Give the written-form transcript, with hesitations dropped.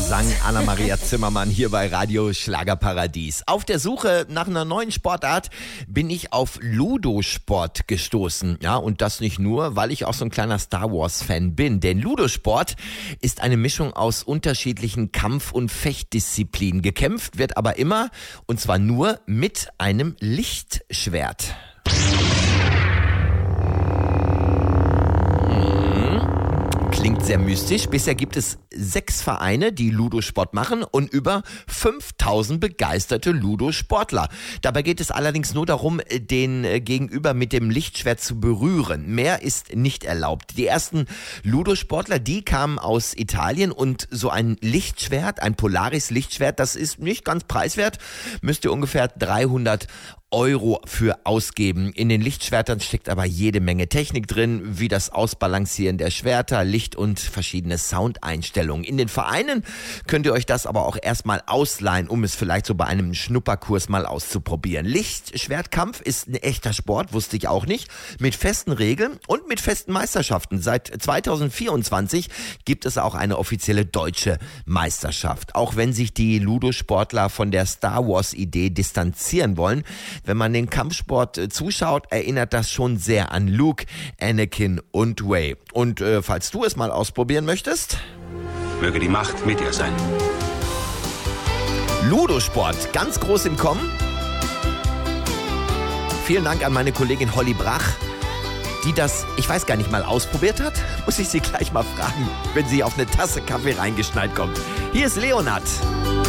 sang Anna-Maria Zimmermann hier bei Radio Schlagerparadies. Auf der Suche nach einer neuen Sportart bin ich auf Ludosport gestoßen. Ja, und das nicht nur, weil ich auch so ein kleiner Star Wars-Fan bin. Denn Ludosport ist eine Mischung aus unterschiedlichen Kampf- und Fechtdisziplinen. Gekämpft wird aber immer, und zwar nur mit einem Lichtschwert. Klingt sehr mystisch. Bisher gibt es 6 Vereine, die Ludosport machen und über 5000 begeisterte Ludosportler. Dabei geht es allerdings nur darum, den Gegenüber mit dem Lichtschwert zu berühren. Mehr ist nicht erlaubt. Die ersten Ludosportler, die kamen aus Italien und so ein Lichtschwert, ein Polaris-Lichtschwert, das ist nicht ganz preiswert, müsst ihr ungefähr 300 Euro für ausgeben. In den Lichtschwertern steckt aber jede Menge Technik drin, wie das Ausbalancieren der Schwerter, Licht und verschiedene Soundeinstellungen. In den Vereinen könnt ihr euch das aber auch erstmal ausleihen, um es vielleicht so bei einem Schnupperkurs mal auszuprobieren. Lichtschwertkampf ist ein echter Sport, wusste ich auch nicht, mit festen Regeln und mit festen Meisterschaften. Seit 2024 gibt es auch eine offizielle deutsche Meisterschaft. Auch wenn sich die Ludosportler von der Star Wars Idee distanzieren wollen, wenn man den Kampfsport zuschaut, erinnert das schon sehr an Luke, Anakin und Rey. Und falls du es mal ausprobieren möchtest... Möge die Macht mit dir sein. Ludosport, ganz groß im Kommen. Vielen Dank an meine Kollegin Holly Brach, die das, ich weiß gar nicht mal, ausprobiert hat. Muss ich sie gleich mal fragen, wenn sie auf eine Tasse Kaffee reingeschneit kommt. Hier ist Leonard.